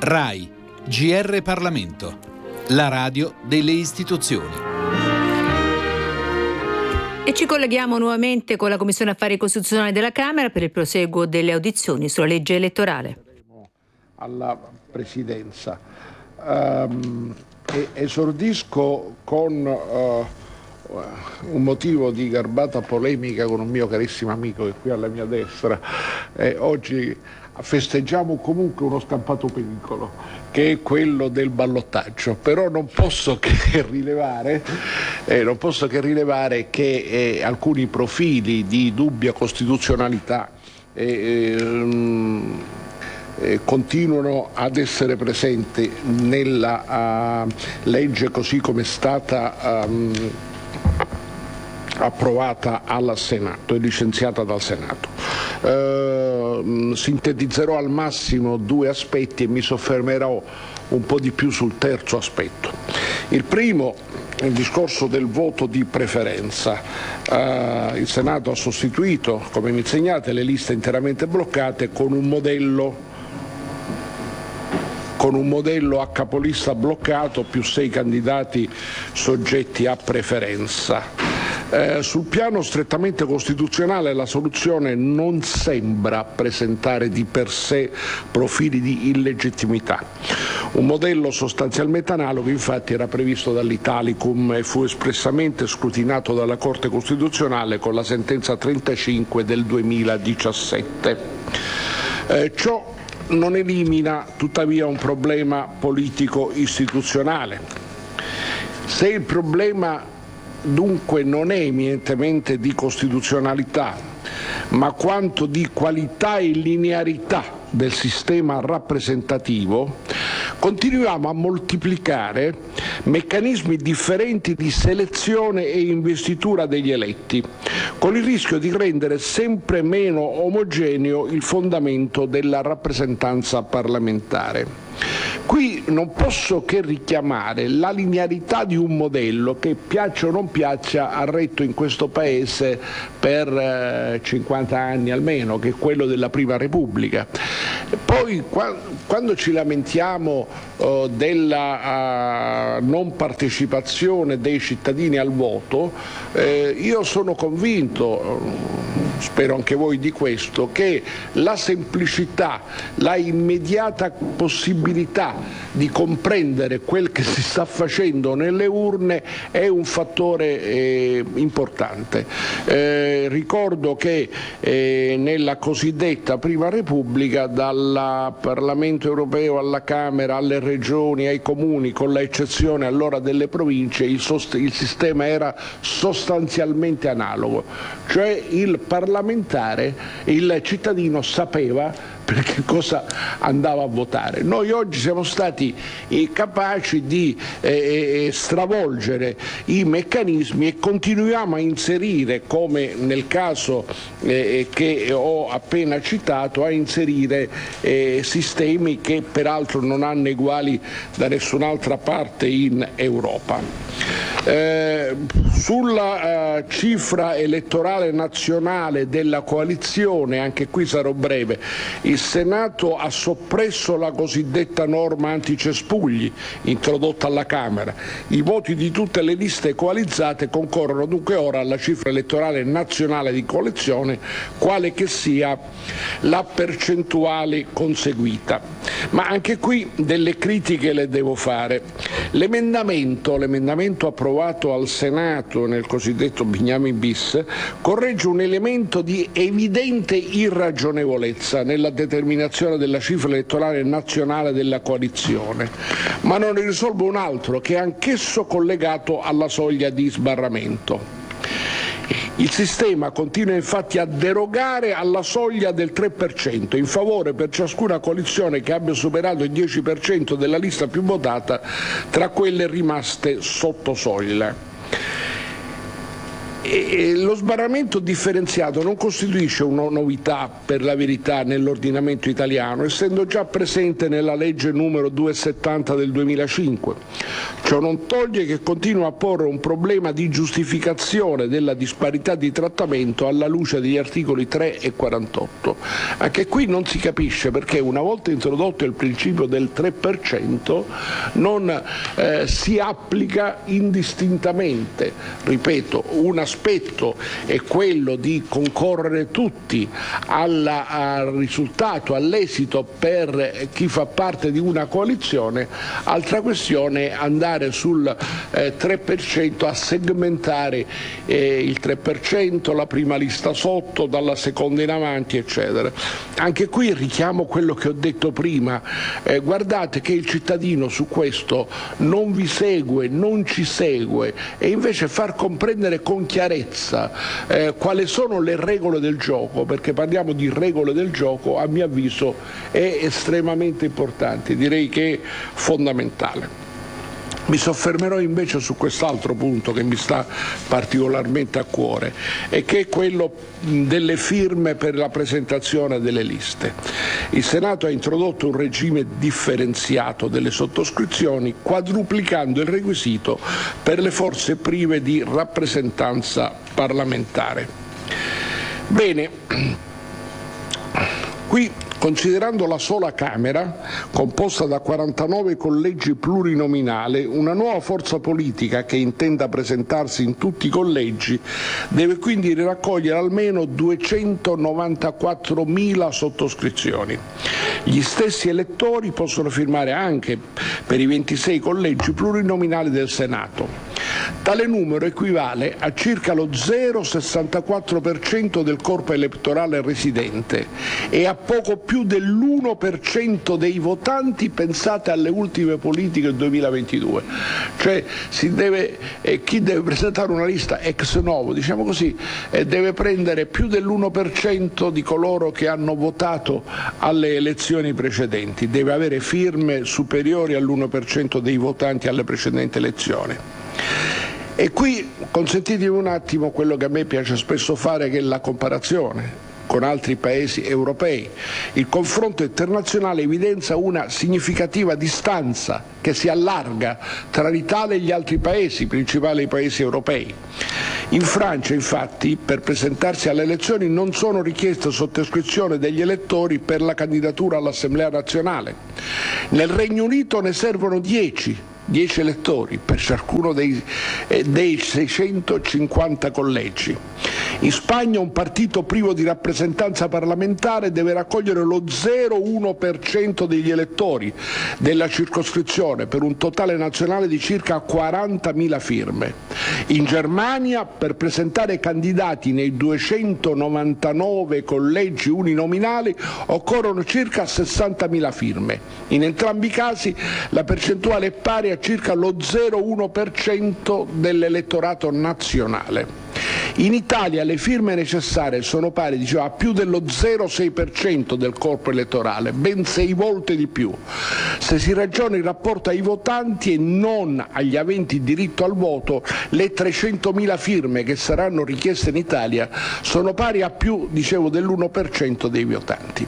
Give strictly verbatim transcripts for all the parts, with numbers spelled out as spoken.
RAI, G R Parlamento, la radio delle istituzioni. E ci colleghiamo nuovamente con la Commissione Affari Costituzionali della Camera per il proseguo delle audizioni sulla legge elettorale. Alla Presidenza. Um, esordisco con uh, un motivo di garbata polemica con un mio carissimo amico che è qui alla mia destra. Eh, oggi festeggiamo comunque uno scampato pericolo, che è quello del ballottaggio, però non posso che rilevare, eh, non posso che, rilevare che eh, alcuni profili di dubbia costituzionalità eh, ehm, eh, continuano ad essere presenti nella uh, legge così come è stata um, approvata al Senato e licenziata dal Senato. Uh, sintetizzerò al massimo due aspetti e mi soffermerò un po' di più sul terzo aspetto. Il primo è il discorso del voto di preferenza. Uh, il Senato ha sostituito, come mi insegnate, le liste interamente bloccate con un modello con un modello a capolista bloccato più sei candidati soggetti a preferenza. Eh, sul piano strettamente costituzionale la soluzione non sembra presentare di per sé profili di illegittimità. Un modello sostanzialmente analogo infatti era previsto dall'Italicum e fu espressamente scrutinato dalla Corte Costituzionale con la sentenza trentacinque del duemiladiciassette. Eh, ciò non elimina tuttavia un problema politico istituzionale. Se il problema dunque non è eminentemente di costituzionalità, ma quanto di qualità e linearità del sistema rappresentativo, continuiamo a moltiplicare meccanismi differenti di selezione e investitura degli eletti, con il rischio di rendere sempre meno omogeneo il fondamento della rappresentanza parlamentare. Qui non posso che richiamare la linearità di un modello che, piaccia o non piaccia, ha retto in questo Paese per eh, cinquanta anni almeno, che è quello della Prima Repubblica. Poi qua, quando ci lamentiamo uh, della uh, non partecipazione dei cittadini al voto, eh, io sono convinto, spero anche voi di questo, che la semplicità, la immediata possibilità di comprendere quel che si sta facendo nelle urne è un fattore eh, importante. Eh, ricordo che eh, nella cosiddetta Prima Repubblica, dal Parlamento europeo alla Camera, alle regioni, ai comuni, con la eccezione allora delle province, il, sost- il sistema era sostanzialmente analogo, cioè il parlamentare, il cittadino sapeva per che cosa andava a votare. Noi oggi siamo stati eh, capaci di eh, stravolgere i meccanismi e continuiamo a inserire, come nel caso eh, che ho appena citato, a inserire eh, sistemi che peraltro non hanno eguali da nessun'altra parte in Europa. Eh, sulla eh, cifra elettorale nazionale della coalizione, anche qui sarò breve, il Senato ha soppresso la cosiddetta norma anticespugli introdotta alla Camera. I voti di tutte le liste coalizzate concorrono dunque ora alla cifra elettorale nazionale di coalizione, quale che sia la percentuale conseguita. Ma anche qui delle critiche le devo fare. L'emendamento, l'emendamento approvato al Senato nel cosiddetto Bignami bis corregge un elemento di evidente irragionevolezza nella determinazione della cifra elettorale nazionale della coalizione, ma non ne risolve un altro che è anch'esso collegato alla soglia di sbarramento. Il sistema continua infatti a derogare alla soglia del tre per cento in favore per ciascuna coalizione che abbia superato il dieci per cento della lista più votata tra quelle rimaste sotto soglia. E lo sbarramento differenziato non costituisce una novità, per la verità, nell'ordinamento italiano, essendo già presente nella legge numero duecentosettanta del duemilacinque. Ciò non toglie che continua a porre un problema di giustificazione della disparità di trattamento alla luce degli articoli tre e quarantotto. Anche qui non si capisce perché, una volta introdotto il principio del tre per cento, non eh, si applica indistintamente. Ripeto, un aspetto è quello di concorrere tutti alla, al risultato, all'esito per chi fa parte di una coalizione, altra questione è andare sul eh, tre per cento a segmentare eh, il tre per cento, la prima lista sotto, dalla seconda in avanti, eccetera. Anche qui richiamo quello che ho detto prima, eh, guardate che il cittadino su questo non vi segue, non ci segue, e invece far comprendere con chiarezza eh, quali sono le regole del gioco, perché parliamo di regole del gioco, a mio avviso è estremamente importante, direi che è fondamentale. Mi soffermerò invece su quest'altro punto che mi sta particolarmente a cuore, e che è quello delle firme per la presentazione delle liste. Il Senato ha introdotto un regime differenziato delle sottoscrizioni, quadruplicando il requisito per le forze prive di rappresentanza parlamentare. Bene, qui, considerando la sola Camera, composta da quarantanove collegi plurinominali, una nuova forza politica che intenda presentarsi in tutti i collegi deve quindi raccogliere almeno duecentonovantaquattromila sottoscrizioni. Gli stessi elettori possono firmare anche per i ventisei collegi plurinominali del Senato. Tale numero equivale a circa lo zero virgola sessantaquattro per cento del corpo elettorale residente e a poco più dell'uno per cento dei votanti, pensate alle ultime politiche del duemilaventidue. Cioè si deve, eh, chi deve presentare una lista ex novo, diciamo così, eh, deve prendere più dell'uno per cento di coloro che hanno votato alle elezioni precedenti, deve avere firme superiori all'uno per cento dei votanti alle precedenti elezioni. E qui consentitemi un attimo quello che a me piace spesso fare, che è la comparazione con altri paesi europei. Il confronto internazionale evidenzia una significativa distanza che si allarga tra l'Italia e gli altri paesi, i principali paesi europei. In Francia, infatti, per presentarsi alle elezioni non sono richieste sottoscrizioni degli elettori per la candidatura all'Assemblea nazionale. Nel Regno Unito ne servono dieci. dieci elettori per ciascuno dei, eh, dei seicentocinquanta collegi. In Spagna un partito privo di rappresentanza parlamentare deve raccogliere lo zero virgola uno per cento degli elettori della circoscrizione per un totale nazionale di circa quarantamila firme. In Germania, per presentare candidati nei duecentonovantanove collegi uninominali occorrono circa sessantamila firme. In entrambi i casi la percentuale è pari a circa lo zero virgola uno per cento dell'elettorato nazionale. In Italia le firme necessarie sono pari, diciamo, a più dello zero virgola sei per cento del corpo elettorale, ben sei volte di più. Se si ragiona in rapporto ai votanti e non agli aventi diritto al voto, le trecentomila firme che saranno richieste in Italia sono pari a più, dicevo, dell'uno per cento dei votanti.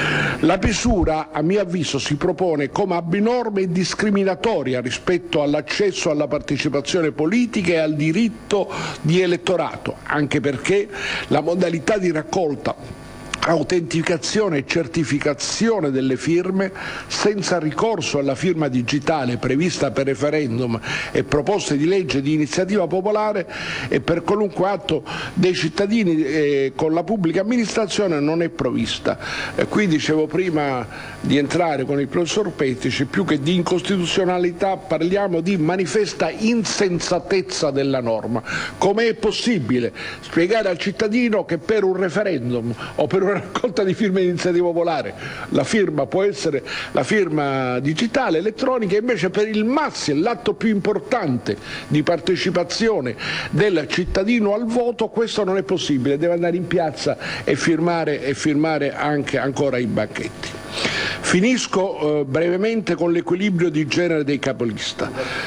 La misura, a mio avviso, si propone come abnorme e discriminatoria rispetto all'accesso alla partecipazione politica e al diritto di elettorato, anche perché la modalità di raccolta, autenticazione e certificazione delle firme senza ricorso alla firma digitale prevista per referendum e proposte di legge di iniziativa popolare e per qualunque atto dei cittadini eh, con la pubblica amministrazione non è provvista. Eh, qui dicevo prima di entrare con il professor Pettici, più che di incostituzionalità parliamo di manifesta insensatezza della norma. Come è possibile spiegare al cittadino che per un referendum o per una raccolta di firme di iniziativa popolare la firma può essere la firma digitale, elettronica, invece per il massimo, l'atto più importante di partecipazione del cittadino al voto, questo non è possibile, deve andare in piazza e firmare, e firmare anche ancora i banchetti. Finisco eh, brevemente con l'equilibrio di genere dei capolista.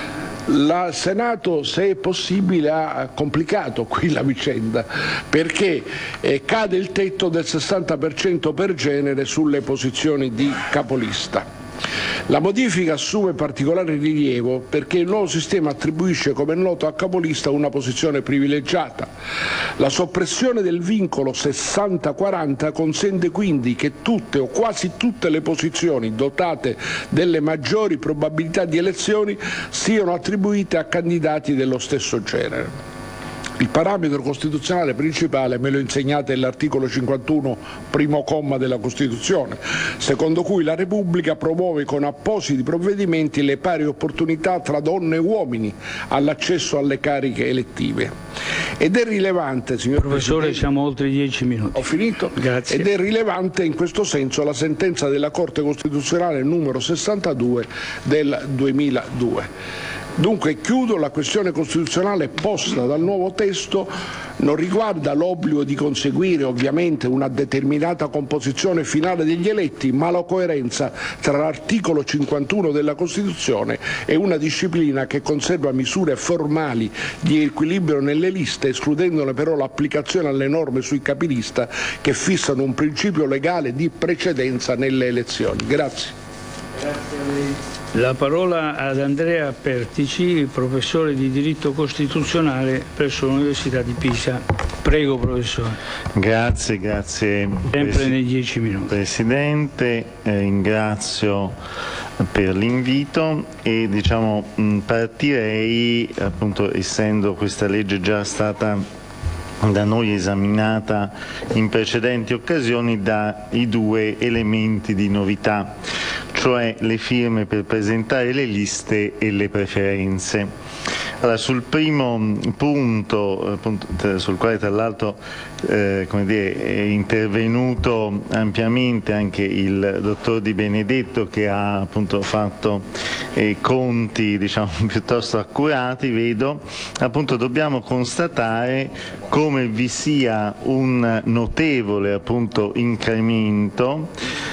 Il Senato, se è possibile, ha complicato qui la vicenda perché eh, cade il tetto del sessanta per cento per genere sulle posizioni di capolista. La modifica assume particolare rilievo perché il nuovo sistema attribuisce, come è noto, a capolista una posizione privilegiata. La soppressione del vincolo sessanta quaranta consente quindi che tutte o quasi tutte le posizioni dotate delle maggiori probabilità di elezioni siano attribuite a candidati dello stesso genere. Il parametro costituzionale principale me lo insegnate l'articolo cinquantuno, primo comma della Costituzione, secondo cui la Repubblica promuove con appositi provvedimenti le pari opportunità tra donne e uomini all'accesso alle cariche elettive. Ed è rilevante, signor Professore, Presidente, siamo oltre i dieci minuti. Ho finito? Grazie. Ed è rilevante in questo senso la sentenza della Corte Costituzionale numero sessantadue del duemiladue. Dunque chiudo, la questione costituzionale posta dal nuovo testo non riguarda l'obbligo di conseguire ovviamente una determinata composizione finale degli eletti, ma la coerenza tra l'articolo cinquantuno della Costituzione e una disciplina che conserva misure formali di equilibrio nelle liste, escludendone però l'applicazione alle norme sui capilista che fissano un principio legale di precedenza nelle elezioni. Grazie. Grazie a lei. La parola ad Andrea Pertici, professore di diritto costituzionale presso l'Università di Pisa. Prego, professore. Grazie, grazie. Sempre nei dieci minuti. Presidente, eh, ringrazio per l'invito e diciamo mh, partirei, appunto, essendo questa legge già stata da noi esaminata in precedenti occasioni, dai due elementi di novità, cioè le firme per presentare le liste e le preferenze. Allora, sul primo punto, appunto, sul quale tra l'altro eh, come dire, è intervenuto ampiamente anche il dottor Di Benedetto, che ha appunto fatto eh, conti diciamo piuttosto accurati, vedo, appunto dobbiamo constatare come vi sia un notevole appunto incremento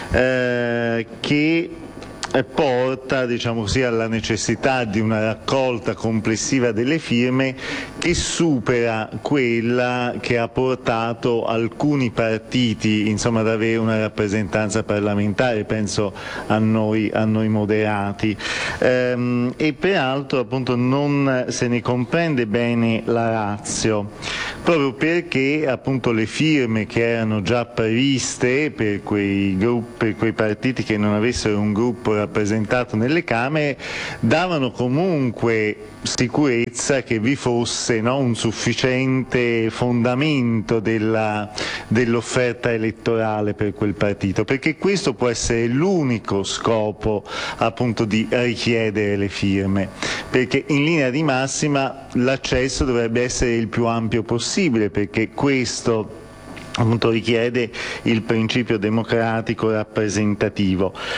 eh, che porta, diciamo così, alla necessità di una raccolta complessiva delle firme che supera quella che ha portato alcuni partiti, insomma, ad avere una rappresentanza parlamentare, penso a noi, a noi moderati, ehm, e peraltro appunto non se ne comprende bene la ratio, proprio perché appunto le firme che erano già previste per quei gruppi, per quei partiti che non avessero un gruppo rappresentato nelle Camere, davano comunque sicurezza che vi fosse, no, un sufficiente fondamento della, dell'offerta elettorale per quel partito, perché questo può essere l'unico scopo appunto di richiedere le firme, perché in linea di massima l'accesso dovrebbe essere il più ampio possibile, perché questo appunto richiede il principio democratico rappresentativo.